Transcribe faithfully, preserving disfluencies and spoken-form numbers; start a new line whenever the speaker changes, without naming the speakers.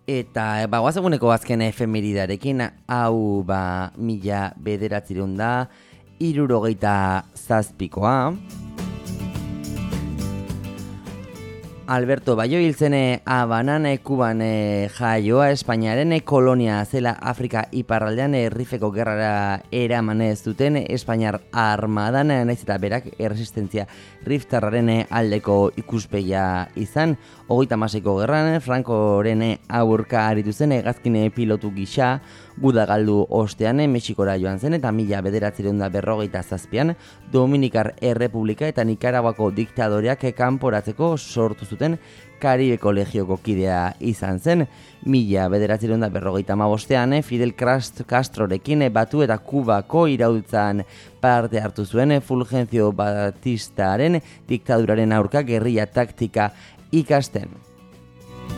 Eta ba, guazeguneko azken efemeridarekin, hau ba, mila bederatzireun da, hirurogeita zazpikoa. Alberto Bayo hil zen Habanan, Kuban jaioa, Espainiaren kolonia zela Afrika iparraldean Rifeko gerrara eraman ez duten Espainiar armadan, naiz eta berak erresistentzia riftarraren aldeko ikuspegia izan. Hogeita hamaseiko gerran, Frankoren aurka aritu zen hegazkin pilotu gisa, guda galdu ostean Mexikora joan zen eta mila bederatzireun da berrogeita zazpian Dominikar Errepublika eta Nikaraguako diktadoreak kanporatzeko sortu zuten Karibeko legioko kidea izan zen. Mila bederatzireun da berrogeita hamabostean Fidel Castrorekin batu eta Kubako iraultzan parte hartu zuen Fulgencio Batistaren diktaduraren aurka gerrilla taktika ikasten.